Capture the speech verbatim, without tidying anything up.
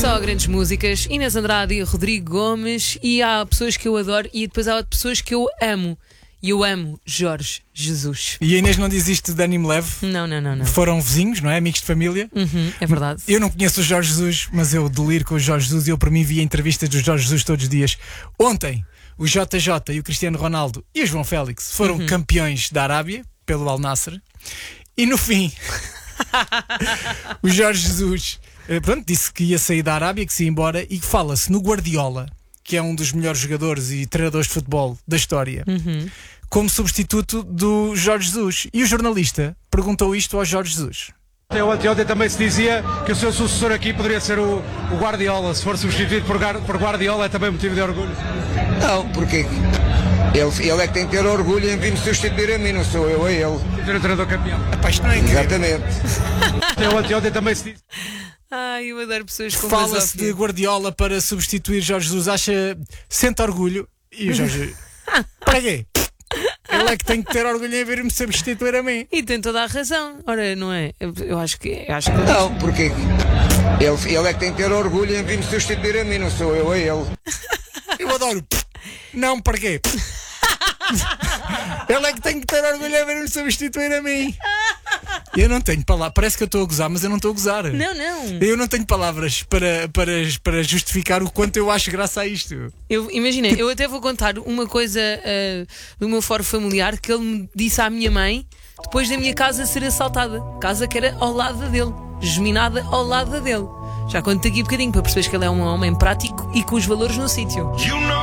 Só grandes músicas, Inês Andrade e Rodrigo Gomes. E há pessoas que eu adoro e depois há pessoas que eu amo. E eu amo Jorge Jesus. E a Inês não diz isto de ânimo leve. Não, não, não, não. Foram vizinhos, não é? Amigos de família. Uhum, é verdade. Eu não conheço o Jorge Jesus, mas eu deliro com o Jorge Jesus e eu para mim via entrevistas do Jorge Jesus todos os dias. Ontem, o J J e o Cristiano Ronaldo e o João Félix foram Uhum. campeões da Arábia pelo Al Nassr. E no fim, o Jorge Jesus eh, pronto, disse que ia sair da Arábia, que se ia embora, e que fala-se no Guardiola, que é um dos melhores jogadores e treinadores de futebol da história, Uhum. como substituto do Jorge Jesus. E o jornalista perguntou isto ao Jorge Jesus. Ontem, ontem também se dizia que o seu sucessor aqui poderia ser o, o Guardiola. Se for substituído por, Gar, por Guardiola é também motivo de orgulho? Não, porque ele, ele é que tem que ter orgulho em vir me substituir a mim, não sou eu a ele. Ter o treinador campeão. Epá, isto não é incrível. Exatamente. Ontem, ontem também se dizia. Ai, eu adoro pessoas com Fala-se de basófia. Guardiola para substituir Jorge Jesus. Acha, sente orgulho. E o Jorge, para quê? Ele é que tem que ter orgulho em ver-me substituir a mim. E tem toda a razão. Ora, não é? Eu, eu acho que. Eu acho que Não, porque ele, ele é que tem que ter orgulho em vir me substituir a mim, não sou eu a ele. Eu adoro. Não, para quê? Ele é que tem que ter orgulho em ver-me substituir a mim. Eu não tenho palavras. Parece que eu estou a gozar, mas eu não estou a gozar. Não, não. Eu não tenho palavras para, para, para justificar o quanto eu acho graça a isto. Eu, imagina, eu até vou contar uma coisa uh, do meu fórum familiar que ele me disse à minha mãe depois da minha casa ser assaltada. Casa que era ao lado dele, geminada ao lado dele. Já conto aqui um bocadinho para perceberes que ele é um homem prático e com os valores no sítio.